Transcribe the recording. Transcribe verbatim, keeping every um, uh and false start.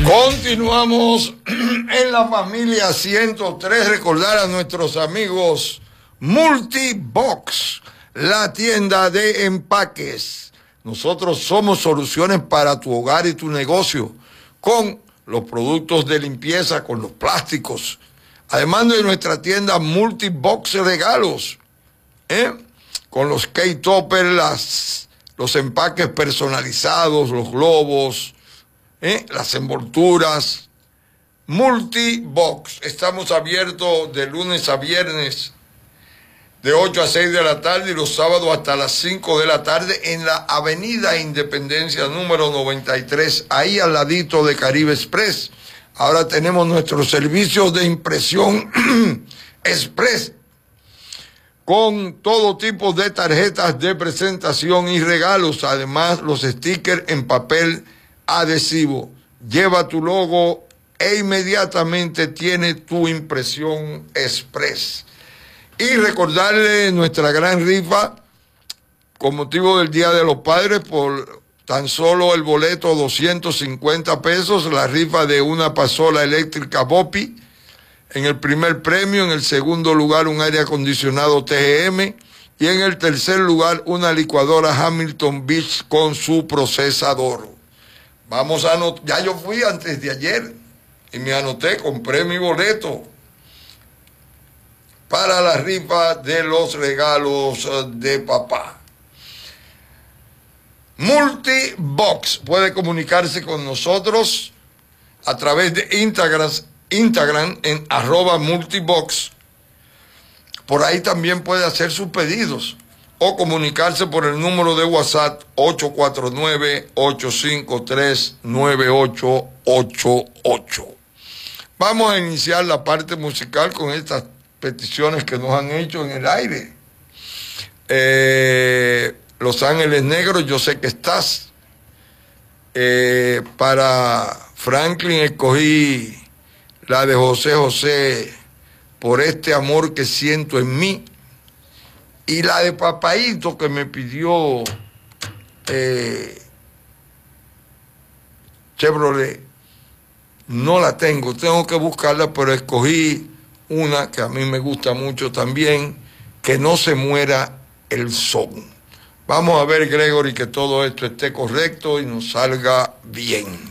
Continuamos en la familia ciento tres. Recordar a nuestros amigos Multibox, la tienda de empaques. Nosotros somos soluciones para tu hogar y tu negocio con los productos de limpieza, con los plásticos. Además de nuestra tienda Multibox Regalos, ¿eh? con los K-Topper, las, los empaques personalizados, los globos, ¿eh? las envolturas. Multibox. Estamos abiertos de lunes a viernes de ocho a seis de la tarde y los sábados hasta las cinco de la tarde en la Avenida Independencia número noventa y tres, ahí al ladito de Caribe Express. Ahora tenemos nuestros servicios de impresión express con todo tipo de tarjetas de presentación y regalos, además los stickers en papel adhesivo. Lleva tu logo e inmediatamente tiene tu impresión express. Y recordarle nuestra gran rifa con motivo del Día de los Padres por tan solo el boleto doscientos cincuenta pesos, la rifa de una pasola eléctrica Bopi. En el primer premio, en el segundo lugar un aire acondicionado T G M y en el tercer lugar una licuadora Hamilton Beach con su procesador. Vamos a anotar, ya yo fui antes de ayer y me anoté, compré mi boleto para la rifa de los regalos de papá. Multibox puede comunicarse con nosotros a través de Instagram, Instagram en arroba multibox. Por ahí también puede hacer sus pedidos o comunicarse por el número de WhatsApp ocho cuatro nueve, ocho cinco tres, nueve ocho ocho ocho. Vamos a iniciar la parte musical con estas peticiones que nos han hecho en el aire. Eh, Los Ángeles Negros, yo sé que estás. Eh, para Franklin escogí la de José José, Por este amor que siento en mí. Y la de Papaíto que me pidió eh, Chevrolet. No la tengo, tengo que buscarla, pero escogí una que a mí me gusta mucho también, Que no se muera el son. Vamos a ver, Gregory, que todo esto esté correcto y nos salga bien.